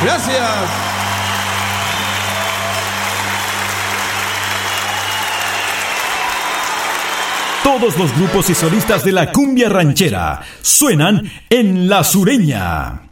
Gracias. Todos los grupos y solistas de la cumbia ranchera suenan en La Sureña.